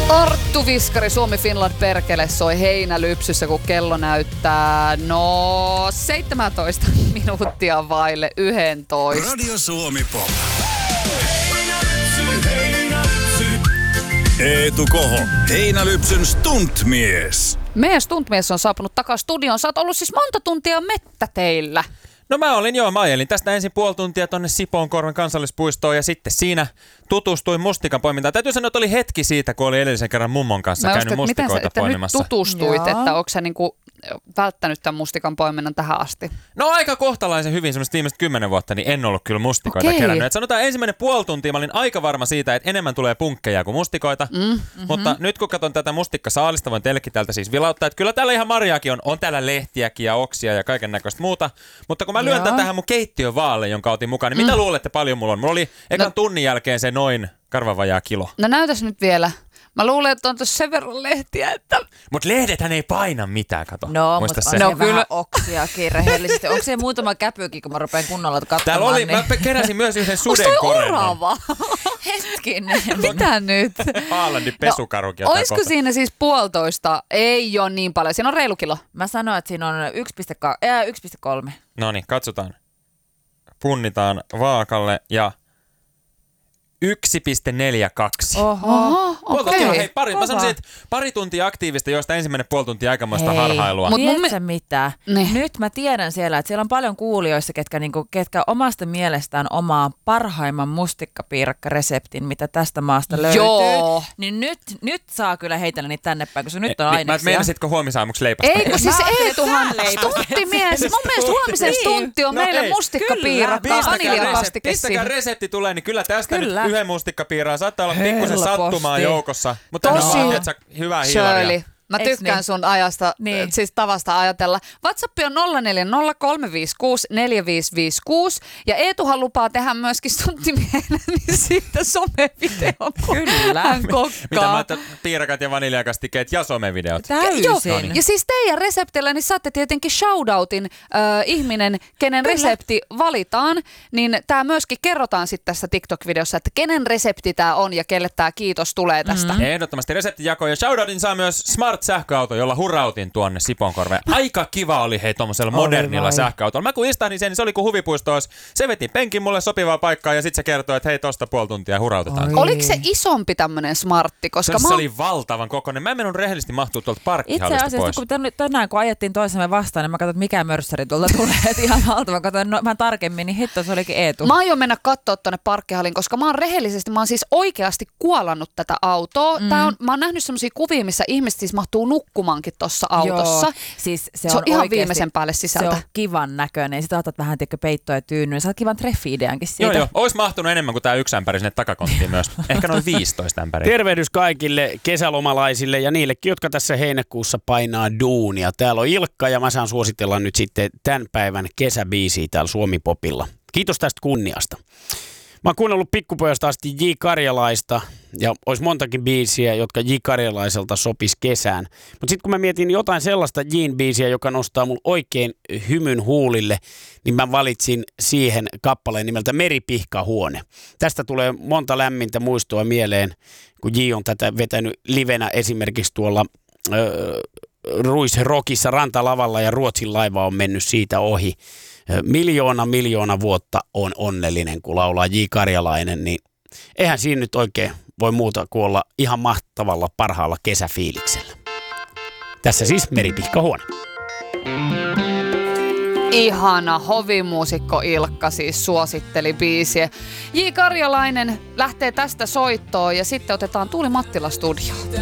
Arttu Viskari, Suomi Finland perkele soi Heinälypsyssä, kun kello näyttää 17 minuuttia vaille 11. Radio Suomi Pop. Eetu Koho, Heinälypsyn stuntmies. Meidän stuntmies on saapunut takaisin studioon. Sä oot ollut siis monta tuntia mettäteillä. No mä ajelin tästä ensin puoli tuntia tonne Sipoonkorven kansallispuistoon ja sitten siinä tutustuin mustikan poimintaan. Täytyy sanoa, että oli hetki siitä, kun oli edellisen kerran mummon kanssa käynyt mustikoita poimimassa. Nyt tutustuit, että onko sä niinku välttänyt tämän mustikan poiminnan tähän asti? No aika kohtalaisen hyvin, semmoista viimeiset 10 vuotta, niin en ollut kyllä mustikoita kerännyt. Et sanotaan ensimmäinen puoli tuntia, mä olin aika varma siitä, että enemmän tulee punkkeja kuin mustikoita. Mutta nyt kun katson tätä mustikkasaalista, voin teillekin täältä siis vilauttaa, että kyllä täällä ihan marjaakin on täällä lehtiäkin ja oksia ja kaiken näköistä muuta. Mutta kun mä lyön tähän mun keittiövaalle, jonka otin mukaan, niin mitä luulette paljon mulla on? Mulla oli ekan tunnin jälkeen se noin karvavajaa kilo. No näytäs nyt vielä. Mä luulen, että on tuossa sen verran lehtiä, että... Mut lehdethän ei paina mitään, kato. No, mutta on se vähän oksiakin rehellisesti. Onko se muutama käpykin, kun mä rupean kunnolla katsomaan? Täällä oli, niin... mä keräsin myös yhden sudenkorennon. Orava? Hetkinen. Mitä nyt? Haalandin pesukarukin. No, olisiko siinä siis 1,5? Ei ole niin paljon. Siinä on reilu kilo. Mä sanoin, että siinä on 1,3. No niin, katsotaan. Punnitaan vaakalle ja 1,42. Oho, okei. Hei, mä sanoisin, että pari tuntia aktiivista, joista ensimmäinen puoli tuntia aikamoista harhailua. Mutta tiedätkö mitä? Niin. Nyt mä tiedän että siellä on paljon kuulijoissa, ketkä omasta mielestään omaa parhaimman mustikkapiirakkareseptin, mitä tästä maasta löytyy. Joo. Niin nyt saa kyllä heitellä niitä tänne päin, koska nyt on aineksia. Meinasitko huomisaamuksi leipästä? Ei, kun siis Eetuhan stunttimies. Mun mielestä huomisen stuntti on meille mustikkapiirakka. Vaniljakastikin pistäkää resepti tulee, niin kyllä tästä nyt yhden mustikkapiiraan. Saattaa olla pikkusen sattumaa joukossa. Mutta tosi hyvää hiilaria. Mä tykkään sun ajasta, siis tavasta ajatella. WhatsApp on 0403564556 ja Eetuhan lupaa tehdä myöskin stunttimiehenä niin siitä somevideon. Kyllä. Hän kokkaa. Mitä mä ajattelin, piirakat ja vaniljakastikeet ja somevideot. Täysin. Ja siis teidän reseptillä niin saatte tietenkin shoutoutin ihminen, kenen resepti valitaan, niin tää myöskin kerrotaan sitten tässä TikTok-videossa, että kenen resepti tää on ja kelle tää kiitos tulee tästä. Ehdottomasti reseptijako ja shoutoutin saa myös Smart-sähköauto, jolla hurautin tuonne Sipoonkorveen. Aika kiva oli hei tommosella modernilla sähköautolla. Mä kun istahdin sen, niin se oli kuin huvipuisto olisi. Se veti penkin mulle sopivaa paikkaa ja sitten se kertoi, että hei tosta puoli tuntia hurautetaan. Oliko se isompi tämmönen smartti? Koska se oli valtavan kokoinen. Mä en mennyt rehellisesti mahtua tuolta parkkihallista pois. Itse asiassa tänään kun ajettiin toisemme vastaan, niin mä katsoin, että mikä mörssäri tuolta tulee. Että ihan valtava. Katsoin vähän tarkemmin, niin hitto se olikin Eetu. Mä aion mennä katsoa tonne parkkihallin, koska mä oon siis oikeasti kuolannut tätä autoa. Mä oon nähnyt semmosia kuvia, missä ihmiset siis mahtuu nukkumaankin tuossa autossa. Joo, siis se on ihan viimeisen päälle sisältä. Se on kivan näköinen. Sitten otat vähän peittoa ja tyynnyä. Saat kivan treffi-ideankin siitä. Joo. Ois mahtunut enemmän kuin tää yksi ämpäri sinne takakonttiin myös. Ehkä noin 15 ämpäriä. Tervehdys kaikille kesälomalaisille ja niillekin, jotka tässä heinäkuussa painaa duunia. Täällä on Ilkka ja mä saan suositella nyt sitten tämän päivän kesäbiisiä täällä Suomi Popilla. Kiitos tästä kunniasta. Mä oon kuunnellut pikkupojasta asti J. Karjalaista ja olisi montakin biisiä, jotka J. Karjalaiselta sopisi kesään. Mutta sitten kun mä mietin jotain sellaista J:n biisiä, joka nostaa mulle oikein hymyn huulille, niin mä valitsin siihen kappaleen nimeltä Meripihkahuone. Tästä tulee monta lämmintä muistoa mieleen, kun J on tätä vetänyt livenä esimerkiksi tuolla Ruisrockissa rantalavalla ja Ruotsin laiva on mennyt siitä ohi. Miljoona vuotta on onnellinen, kun laulaa J. Karjalainen, niin eihän siinä nyt oikein voi muuta kuin olla ihan mahtavalla parhaalla kesäfiiliksellä. Tässä siis Meripihkahuone. Ihana hovimuusikko Ilkka siis suositteli biisiä. J. Karjalainen lähtee tästä soittoon ja sitten otetaan Tuuli Mattila studioon.